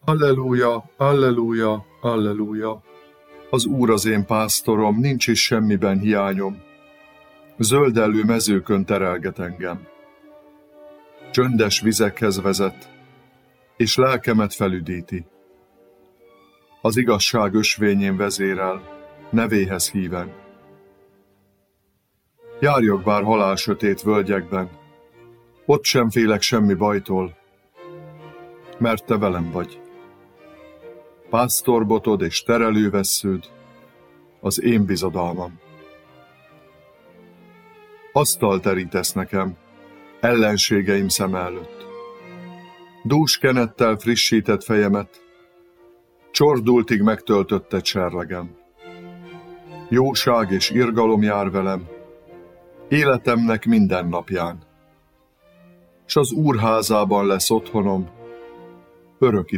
Alleluja, alleluja, alleluja. Az Úr az én pásztorom, nincs is semmiben hiányom. Zöldellő mezőkön terelget engem. Csöndes vizekhez vezet, és lelkemet felüdíti. Az igazság ösvényén vezérel, nevéhez híven. Járjak bár halálsötét völgyekben, ott sem félek semmi bajtól, mert te velem vagy. Pásztorbotod és terelővessződ, az én bizodalmam. Asztalt terítesz nekem, ellenségeim szem előtt. Dús kenettel frissített fejemet, csordultig megtöltötted serlegem. Jóság és irgalom jár velem, életemnek minden napján. S az Úr házában lesz otthonom, örök